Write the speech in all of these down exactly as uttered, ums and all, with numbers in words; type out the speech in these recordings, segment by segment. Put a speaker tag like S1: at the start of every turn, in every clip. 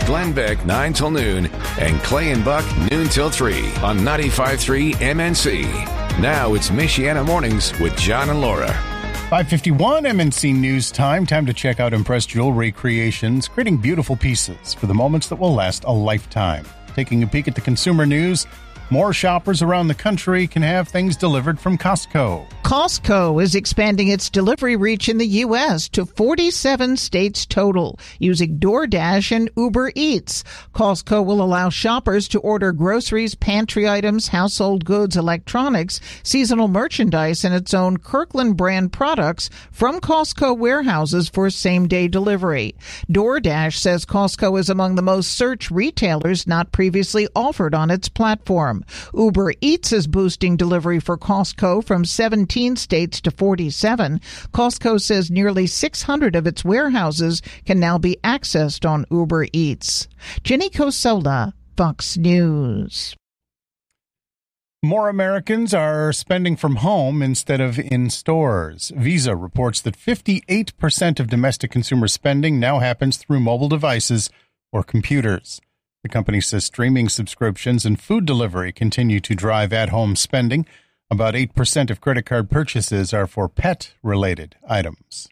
S1: Glenn Beck, nine till noon, and Clay and Buck, noon till three on ninety-five point three M N C. Now it's Michiana Mornings with John and Laura.
S2: five fifty-one M N C News Time. Time to check out Impress Jewelry Creations, creating beautiful pieces for the moments that will last a lifetime. Taking a peek at the consumer news, more shoppers around the country can have things delivered from Costco.
S3: Costco is expanding its delivery reach in the U S to forty-seven states total using DoorDash and Uber Eats. Costco will allow shoppers to order groceries, pantry items, household goods, electronics, seasonal merchandise, and its own Kirkland brand products from Costco warehouses for same-day delivery. DoorDash says Costco is among the most searched retailers not previously offered on its platform. Uber Eats is boosting delivery for Costco from seventeen states to forty-seven. Costco says nearly six hundred of its warehouses can now be accessed on Uber Eats. Jenny Cosola, Fox News.
S2: More Americans are spending from home instead of in stores. Visa reports that fifty-eight percent of domestic consumer spending now happens through mobile devices or computers. The company says streaming subscriptions and food delivery continue to drive at-home spending. About eight percent of credit card purchases are for pet-related items.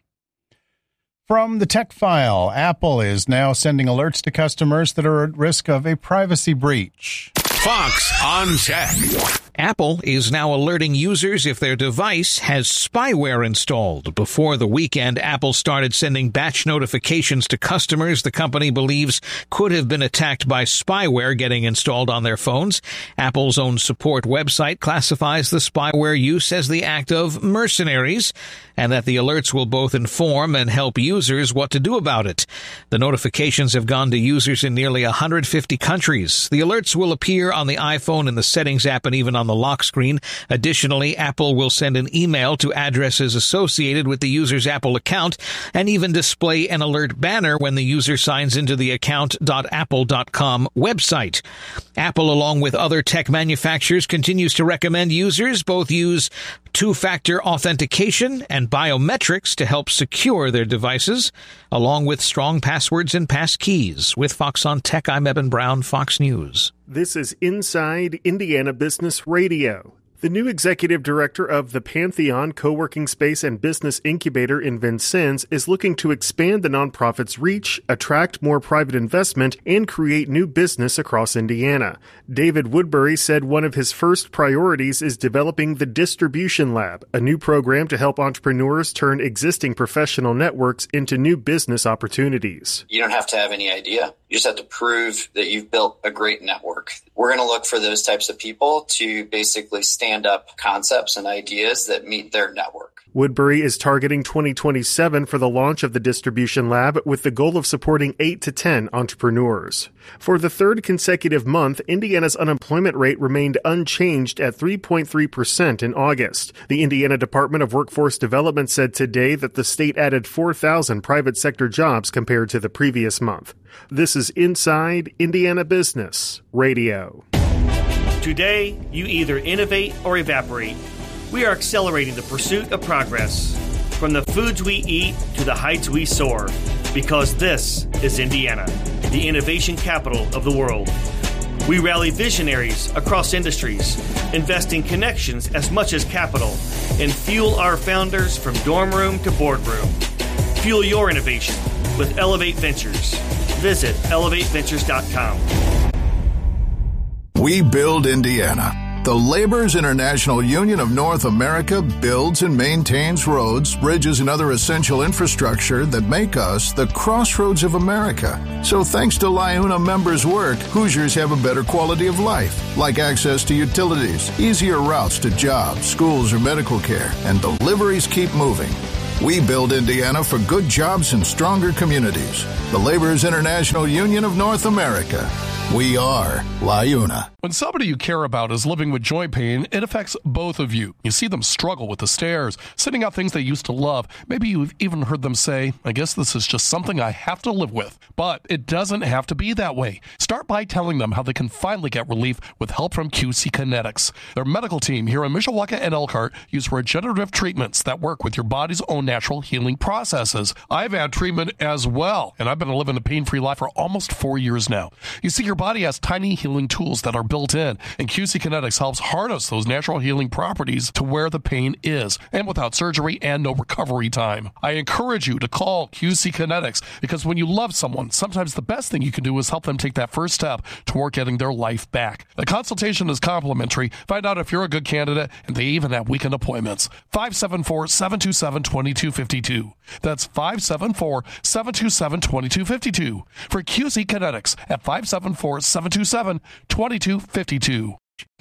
S2: From the Tech File, Apple is now sending alerts to customers that are at risk of a privacy breach.
S4: Fox on Tech. Apple is now alerting users if their device has spyware installed. Before the weekend, Apple started sending batch notifications to customers the company believes could have been attacked by spyware getting installed on their phones. Apple's own support website classifies the spyware use as the act of mercenaries, and that the alerts will both inform and help users what to do about it. The notifications have gone to users in nearly one hundred fifty countries. The alerts will appear on the iPhone in the Settings app and even on the lock screen. Additionally, Apple will send an email to addresses associated with the user's Apple account and even display an alert banner when the user signs into the account dot apple dot com website. Apple, along with other tech manufacturers, continues to recommend users both use two-factor authentication and biometrics to help secure their devices, along with strong passwords and passkeys. With Fox on Tech, I'm Eben Brown, Fox News.
S5: This is Inside Indiana Business Radio. The new executive director of the Pantheon Co-working Space and Business Incubator in Vincennes is looking to expand the nonprofit's reach, attract more private investment, and create new business across Indiana. David Woodbury said one of his first priorities is developing the Distribution Lab, a new program to help entrepreneurs turn existing professional networks into new business opportunities.
S6: You don't have to have any idea. You just have to prove that you've built a great network. We're going to look for those types of people to basically stand up concepts and ideas that meet their network.
S5: Woodbury is targeting twenty twenty-seven for the launch of the Distribution Lab with the goal of supporting eight to ten entrepreneurs. For the third consecutive month, Indiana's unemployment rate remained unchanged at three point three percent in August. The Indiana Department of Workforce Development said today that the state added four thousand private sector jobs compared to the previous month. This is Inside Indiana Business Radio.
S7: Today, you either innovate or evaporate. We are accelerating the pursuit of progress, from the foods we eat to the heights we soar, because this is Indiana, the innovation capital of the world. We rally visionaries across industries, investing connections as much as capital, and fuel our founders from dorm room to boardroom. Fuel your innovation with Elevate Ventures. Visit elevate ventures dot com.
S8: We build Indiana. The Laborers International Union of North America builds and maintains roads, bridges, and other essential infrastructure that make us the crossroads of America. So thanks to LIUNA members' work, Hoosiers have a better quality of life, like access to utilities, easier routes to jobs, schools, or medical care, and deliveries keep moving. We build Indiana for good jobs and stronger communities. The Laborers International Union of North America. We are LiUNA.
S9: When somebody you care about is living with joint pain, it affects both of you. You see them struggle with the stairs, sitting out things they used to love. Maybe you've even heard them say, I guess this is just something I have to live with. But it doesn't have to be that way. Start by telling them how they can finally get relief with help from Q C Kinetics. Their medical team here in Mishawaka and Elkhart use regenerative treatments that work with your body's own natural healing processes. I've had treatment as well, and I've been living a pain-free life for almost four years now. You see, your body has tiny healing tools that are built in, and Q C Kinetics helps harness those natural healing properties to where the pain is, and without surgery and no recovery time. I encourage you to call Q C Kinetics, because when you love someone, sometimes the best thing you can do is help them take that first step toward getting their life back. The consultation is complimentary. Find out if you're a good candidate, and they even have weekend appointments. five seven four, seven two seven, two two five two. That's five seven four, seven two seven, two two five two. For Q C Kinetics at five seven four, seven two seven, two two five two.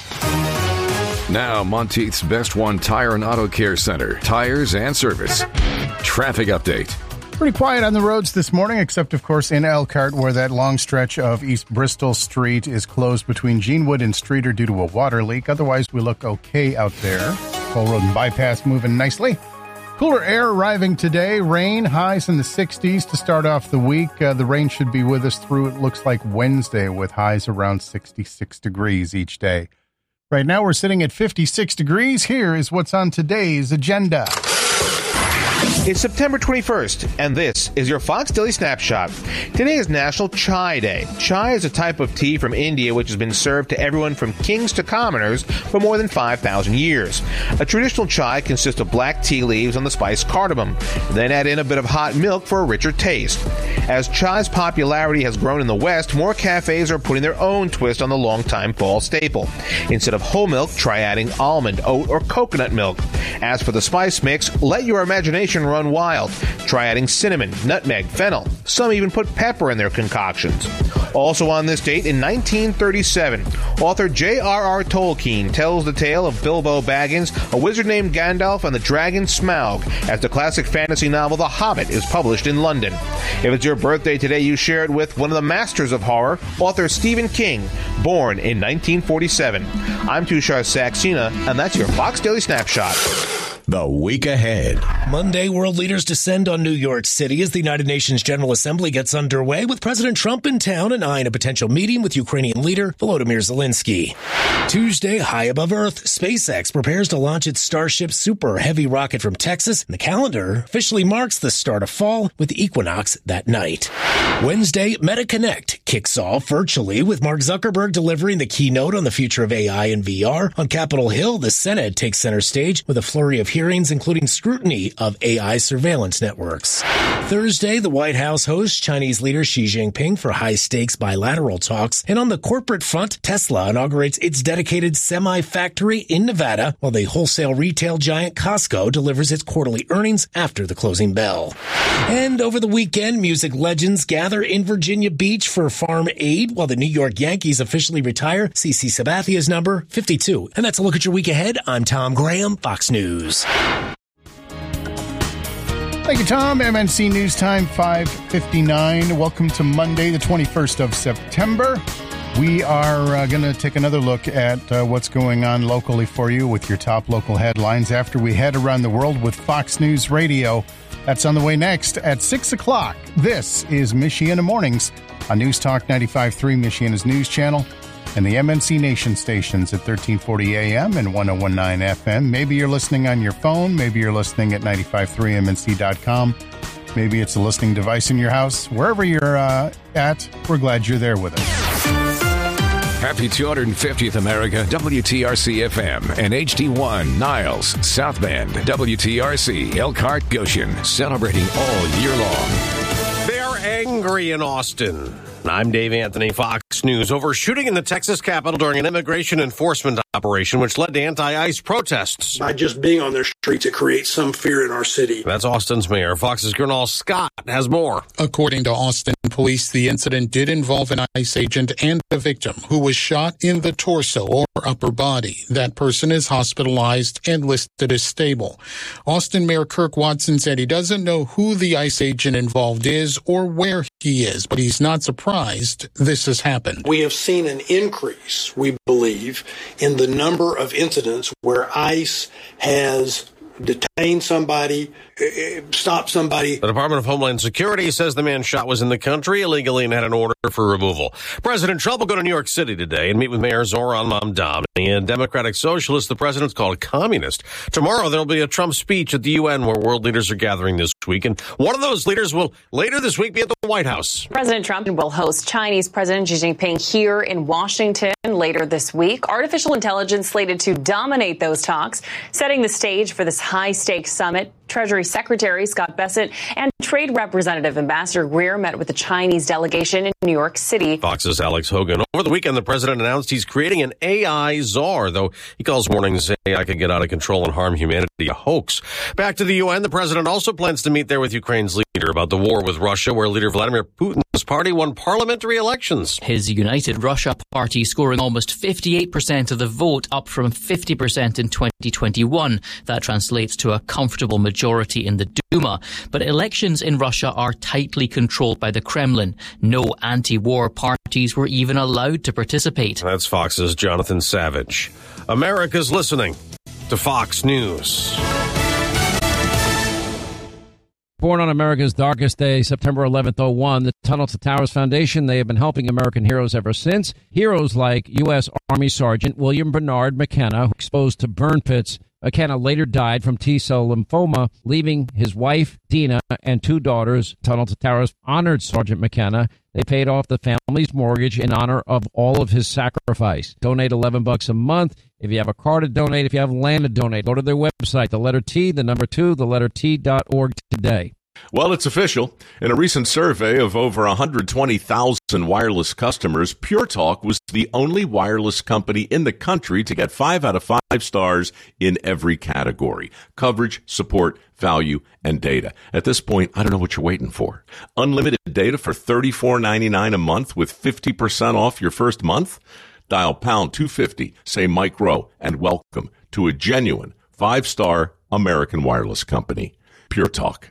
S1: Now, Monteith's Best One Tire and Auto Care Center. Tires and service. Traffic update.
S2: Pretty quiet on the roads this morning, except, of course, in Elkhart, where that long stretch of East Bristol Street is closed between Genewood and Streeter due to a water leak. Otherwise, we look okay out there. Toll Road and Bypass moving nicely. Cooler air arriving today. Rain, highs in the sixties to start off the week. Uh, the rain should be with us through, it looks like, Wednesday, with highs around sixty-six degrees each day. Right now, we're sitting at fifty-six degrees. Here is what's on today's agenda.
S10: It's September twenty-first, and this is your Fox Daily Snapshot. Today is National Chai Day. Chai is a type of tea from India which has been served to everyone from kings to commoners for more than five thousand years. A traditional chai consists of black tea leaves and the spice cardamom. Then add in a bit of hot milk for a richer taste. As chai's popularity has grown in the West, more cafes are putting their own twist on the longtime fall staple. Instead of whole milk, try adding almond, oat, or coconut milk. As for the spice mix, let your imagination run wild. Try adding cinnamon, nutmeg, fennel. Some even put pepper in their concoctions. Also on this date in nineteen thirty-seven, author J R R Tolkien tells the tale of Bilbo Baggins, a wizard named Gandalf, and the dragon Smaug, as the classic fantasy novel The Hobbit is published in London. If it's your birthday today, you share it with one of the masters of horror, author Stephen King, born in nineteen forty-seven. I'm Tushar Saxena, and that's your Fox Daily Snapshot.
S11: The week ahead. Monday, world leaders descend on New York City as the United Nations General Assembly gets underway, with President Trump in town and eyeing a potential meeting with Ukrainian leader Volodymyr Zelensky. Tuesday, high above Earth, SpaceX prepares to launch its Starship Super Heavy rocket from Texas, and the calendar officially marks the start of fall with the equinox that night. Wednesday, MetaConnect kicks off virtually, with Mark Zuckerberg delivering the keynote on the future of A I and V R. On Capitol Hill, the Senate takes center stage with a flurry of hearings, including scrutiny of A I surveillance networks. Thursday, the White House hosts Chinese leader Xi Jinping for high-stakes bilateral talks. And on the corporate front, Tesla inaugurates its dedicated semi-factory in Nevada, while the wholesale retail giant Costco delivers its quarterly earnings after the closing bell. And over the weekend, music legends gather in Virginia Beach for Farm Aid, while the New York Yankees officially retire CeCe Sabathia's number fifty-two. And that's a look at your week ahead. I'm Tom Graham, Fox News.
S2: Thank you, Tom. M N C News Time, five fifty-nine. Welcome to Monday, the twenty-first of September. We are uh, going to take another look at uh, what's going on locally for you with your top local headlines after we head around the world with Fox News Radio. That's on the way next at six o'clock. This is Michiana Mornings on News Talk ninety-five point three, Michiana's news channel, and the M N C Nation stations at thirteen forty A M and one oh one point nine F M. Maybe you're listening on your phone. Maybe you're listening at ninety-five point three M N C dot com. Maybe it's a listening device in your house. Wherever you're uh, at, we're glad you're there with us.
S1: Happy two hundred fiftieth America, W T R C F M, and H D one, Niles, South Bend, W T R C, Elkhart, Goshen, celebrating all year long.
S12: They're angry in Austin. I'm Dave Anthony, Fox News, over shooting in the Texas Capitol during an immigration enforcement operation, which led to anti-ICE protests.
S13: By just being on their streets, it creates some fear in our city.
S12: That's Austin's mayor. Fox's Gernal Scott has more.
S14: According to Austin police, the incident did involve an ICE agent and a victim who was shot in the torso or upper body. That person is hospitalized and listed as stable. Austin Mayor Kirk Watson said he doesn't know who the ICE agent involved is or where he is, but he's not surprised surprised this has happened.
S13: We have seen an increase, we believe, in the number of incidents where ICE has detained somebody, stop somebody.
S12: The Department of Homeland Security says the man shot was in the country illegally and had an order for removal. President Trump will go to New York City today and meet with Mayor Zoran Mamdani, a Democratic socialist the president's called a communist. Tomorrow there'll be a Trump speech at the U N where world leaders are gathering this week, and one of those leaders will later this week be at the White House.
S15: President Trump will host Chinese President Xi Jinping here in Washington later this week. Artificial intelligence slated to dominate those talks, setting the stage for this high-stakes summit. Treasury Secretary Scott Bessent and Trade Representative Ambassador Greer met with the Chinese delegation in New York City.
S12: Fox's Alex Hogan. Over the weekend, the president announced he's creating an A I czar, though he calls warnings A I could get out of control and harm humanity a hoax. Back to the U N, the president also plans to meet there with Ukraine's leader about the war with Russia, where leader Vladimir Putin's party won parliamentary elections.
S16: His United Russia party scoring almost fifty-eight percent of the vote, up from fifty percent in twenty twenty-one. That translates to a comfortable majority in the Duma. But elections in Russia are tightly controlled by the Kremlin. No anti-war parties were even allowed to participate.
S12: That's Fox's Jonathan Savage. America's listening to Fox News.
S17: Born on America's darkest day, September eleventh, oh one, the Tunnel to Towers Foundation, they have been helping American heroes ever since. Heroes like U S. Army Sergeant William Bernard McKenna, exposed to burn pits. McKenna later died from T-cell lymphoma, leaving his wife, Dina, and two daughters. Tunnel to Towers honored Sergeant McKenna. They paid off the family's mortgage in honor of all of his sacrifice. Donate eleven bucks a month. If you have a car to donate, if you have land to donate, go to their website, the letter T, the number two, the letter T dot org today.
S18: Well, it's official. In a recent survey of over one hundred twenty thousand wireless customers, Pure Talk was the only wireless company in the country to get five out of five stars in every category: coverage, support, value, and data. At this point, I don't know what you're waiting for. Unlimited data for thirty-four ninety-nine a month with fifty percent off your first month? Dial pound two fifty, say Mike Rowe, and welcome to a genuine five-star American wireless company. Pure Talk.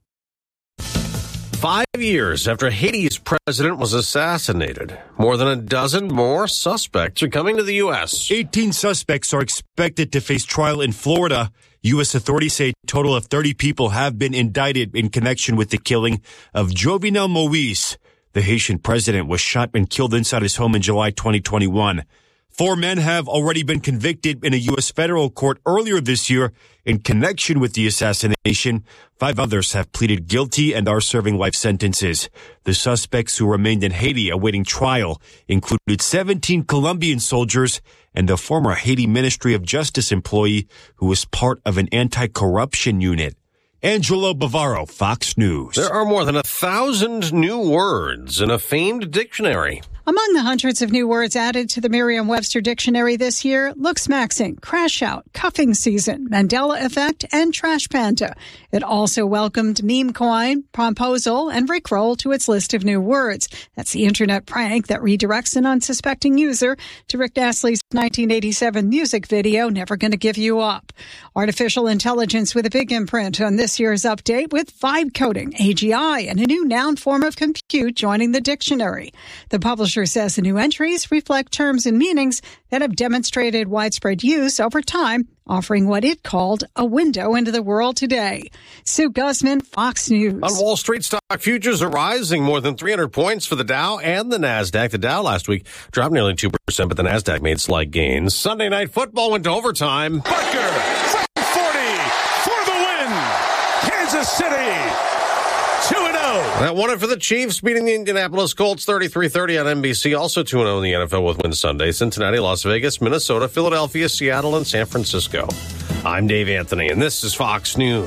S12: Five years after Haiti's president was assassinated, more than a dozen more suspects are coming to the U S.
S19: eighteen suspects are expected to face trial in Florida. U S authorities say a total of thirty people have been indicted in connection with the killing of Jovenel Moise. The Haitian president was shot and killed inside his home in July twenty twenty-one. Four men have already been convicted in a U S federal court earlier this year in connection with the assassination. Five others have pleaded guilty and are serving life sentences. The suspects who remained in Haiti awaiting trial included seventeen Colombian soldiers and a former Haiti Ministry of Justice employee who was part of an anti-corruption unit. Angelo Bavaro, Fox News.
S12: There are more than a thousand new words in a famed dictionary.
S20: Among the hundreds of new words added to the Merriam-Webster dictionary this year, looksmaxing, crash out, cuffing season, Mandela effect, and trash panda. It also welcomed meme coin, promposal, and rickroll to its list of new words. That's the internet prank that redirects an unsuspecting user to Rick Astley's nineteen eighty-seven music video, Never Gonna Give You Up. Artificial intelligence with a big imprint on this year's update with vibe coding, A G I, and a new noun form of compute joining the dictionary. The publisher says the new entries reflect terms and meanings that have demonstrated widespread use over time, offering what it called a window into the world today. Sue Guzman, Fox News.
S12: On Wall Street, stock futures are rising more than three hundred points for the Dow and the NASDAQ. The Dow last week dropped nearly two percent, but the NASDAQ made slight gains. Sunday Night Football went to overtime.
S21: Butker from forty for the win. Kansas City. two and oh.
S12: That won it for the Chiefs, beating the Indianapolis Colts thirty-three thirty on N B C. Also two and oh in the N F L with wins Sunday. Cincinnati, Las Vegas, Minnesota, Philadelphia, Seattle, and San Francisco. I'm Dave Anthony, and this is Fox News.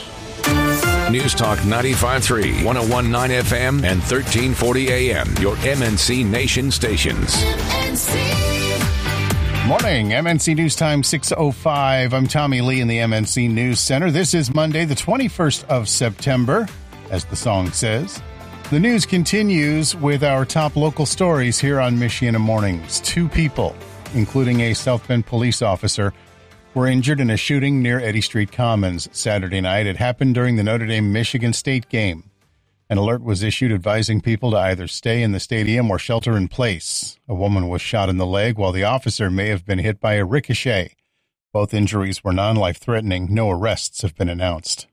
S1: News Talk ninety-five point three, one oh one point nine F M, and thirteen forty A M. Your M N C Nation stations.
S2: M N C. Morning, M N C News Time six oh five. I'm Tommy Lee in the M N C News Center. This is Monday, the twenty-first of September. As the song says. The news continues with our top local stories here on Michiana Mornings. Two people, including a South Bend police officer, were injured in a shooting near Eddy Street Commons Saturday night. It happened during the Notre Dame-Michigan State game. An alert was issued advising people to either stay in the stadium or shelter in place. A woman was shot in the leg, while the officer may have been hit by a ricochet. Both injuries were non-life-threatening. No arrests have been announced.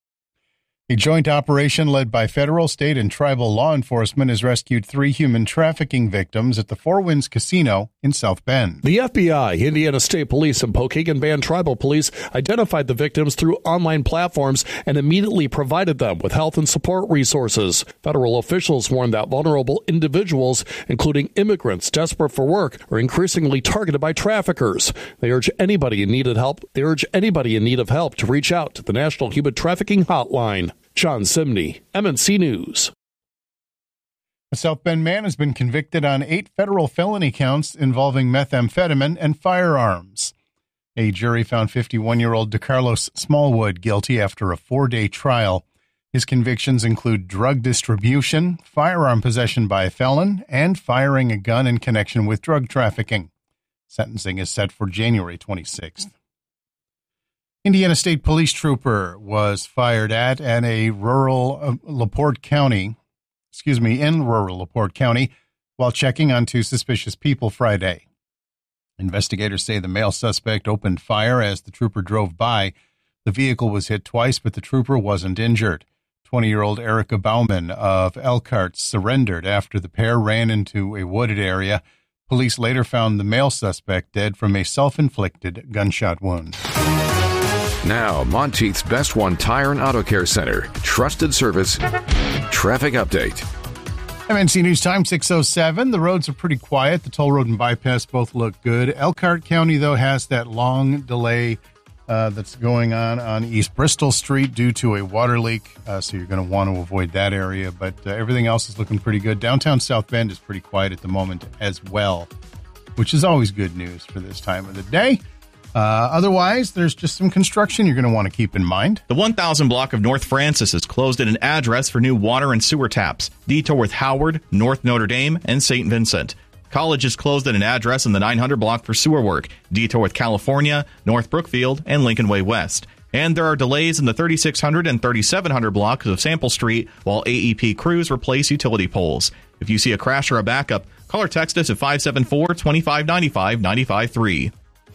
S2: A joint operation led by federal, state, and tribal law enforcement has rescued three human trafficking victims at the Four Winds Casino in South Bend.
S9: The F B I, Indiana State Police, and Pokagon Band Tribal Police identified the victims through online platforms and immediately provided them with health and support resources. Federal officials warned that vulnerable individuals, including immigrants desperate for work, are increasingly targeted by traffickers. They urge anybody in need of help. They urge anybody in need of help to reach out to the National Human Trafficking Hotline. John Simney, M N C News.
S2: A South Bend man has been convicted on eight federal felony counts involving methamphetamine and firearms. A jury found fifty-one-year-old DeCarlos Smallwood guilty after a four-day trial. His convictions include drug distribution, firearm possession by a felon, and firing a gun in connection with drug trafficking. Sentencing is set for January twenty-sixth. Indiana State Police trooper was fired at in a rural uh, LaPorte County, excuse me, in rural LaPorte County while checking on two suspicious people Friday. Investigators say the male suspect opened fire as the trooper drove by. The vehicle was hit twice, but the trooper wasn't injured. twenty-year-old Erica Bauman of Elkhart surrendered after the pair ran into a wooded area. Police later found the male suspect dead from a self-inflicted gunshot wound.
S1: Now, Monteith's Best One Tire and Auto Care Center. Trusted service. Traffic update.
S2: M N C News Time, six oh seven. The roads are pretty quiet. The toll road and bypass both look good. Elkhart County, though, has that long delay uh, that's going on on East Bristol Street due to a water leak. Uh, so you're going to want to avoid that area. But uh, everything else is looking pretty good. Downtown South Bend is pretty quiet at the moment as well, which is always good news for this time of the day. Uh, otherwise, there's just some construction you're going to want to keep in mind.
S3: The one thousand block of North Francis is closed at an address for new water and sewer taps. Detour with Howard, North Notre Dame, and Saint Vincent. College is closed at an address in the nine hundred block for sewer work. Detour with California, North Brookfield, and Lincoln Way West. And there are delays in the thirty-six hundred and thirty-seven hundred blocks of Sample Street while A E P crews replace utility poles. If you see a crash or a backup, call or text us at five seven four, two five nine five, nine five three.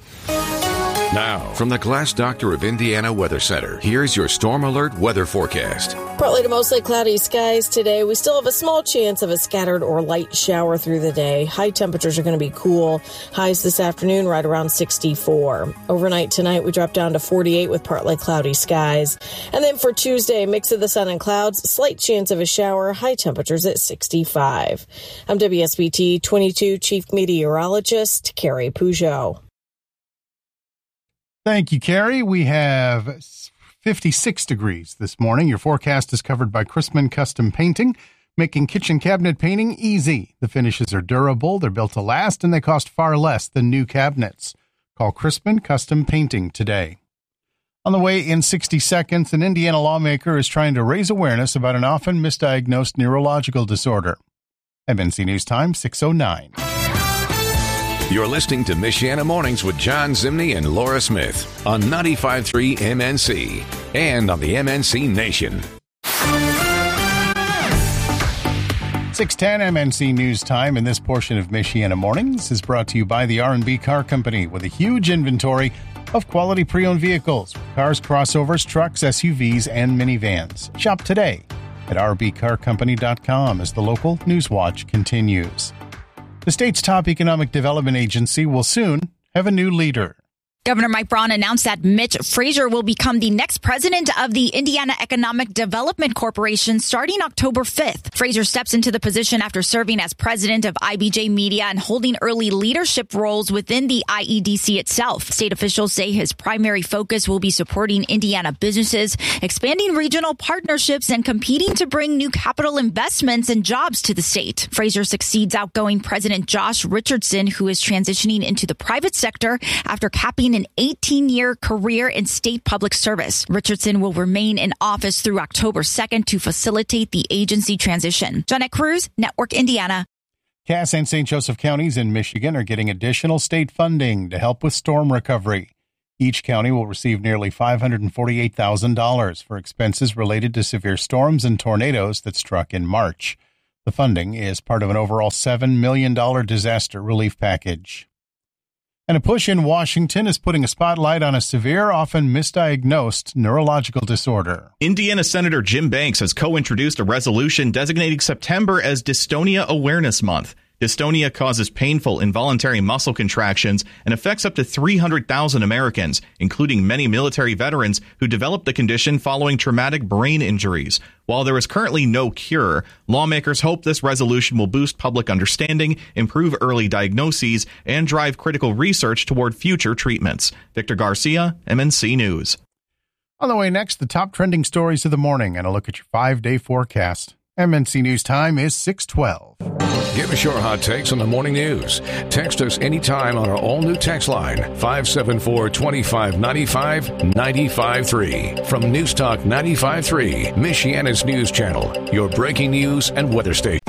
S1: Now, from the Glass Doctor of Indiana Weather Center, here's your Storm Alert weather forecast.
S22: Partly to mostly cloudy skies today. We still have a small chance of a scattered or light shower through the day. High temperatures are going to be cool. Highs this afternoon right around sixty-four. Overnight tonight, we drop down to forty-eight with partly cloudy skies. And then for Tuesday, mix of the sun and clouds, slight chance of a shower, high temperatures at sixty-five. I'm W S B T twenty-two Chief Meteorologist Carrie Peugeot.
S2: Thank you, Carrie. We have fifty-six degrees this morning. Your forecast is covered by Chrisman Custom Painting, making kitchen cabinet painting easy. The finishes are durable, they're built to last, and they cost far less than new cabinets. Call Chrisman Custom Painting today. On the way in sixty seconds, an Indiana lawmaker is trying to raise awareness about an often misdiagnosed neurological disorder. M N C News Time, six oh nine.
S1: You're listening to Michiana Mornings with John Zimney and Laura Smith on ninety-five point three M N C and on the M N C Nation.
S2: six ten M N C News Time, and this portion of Michiana Mornings is brought to you by the R and B Car Company with a huge inventory of quality pre-owned vehicles, cars, crossovers, trucks, S U Vs, and minivans. Shop today at r b car company dot com as the local News Watch continues. The state's top economic development agency will soon have a new leader.
S23: Governor Mike Braun announced that Mitch Frazier will become the next president of the Indiana Economic Development Corporation starting October fifth. Frazier steps into the position after serving as president of I B J Media and holding early leadership roles within the I E D C itself. State officials say his primary focus will be supporting Indiana businesses, expanding regional partnerships, and competing to bring new capital investments and jobs to the state. Frazier succeeds outgoing President Josh Richardson, who is transitioning into the private sector after capping an eighteen-year career in state public service. Richardson will remain in office through October second to facilitate the agency transition. Jeanette Cruz, Network Indiana.
S2: Cass and Saint Joseph counties in Michigan are getting additional state funding to help with storm recovery. Each county will receive nearly five hundred forty-eight thousand dollars for expenses related to severe storms and tornadoes that struck in March. The funding is part of an overall seven million dollars disaster relief package. And a push in Washington is putting a spotlight on a severe, often misdiagnosed neurological disorder.
S3: Indiana Senator Jim Banks has co-introduced a resolution designating September as Dystonia Awareness Month. Dystonia causes painful, involuntary muscle contractions and affects up to three hundred thousand Americans, including many military veterans who developed the condition following traumatic brain injuries. While there is currently no cure, lawmakers hope this resolution will boost public understanding, improve early diagnoses, and drive critical research toward future treatments. Victor Garcia, M N C News.
S2: On the way next, the top trending stories of the morning and a look at your five-day forecast. M N C News time is six twelve.
S1: Give us your hot takes on the morning news. Text us anytime on our all-new text line, five seven four, two five nine five, nine five three. From News Talk ninety-five point three, Michiana's news channel, your breaking news and weather station.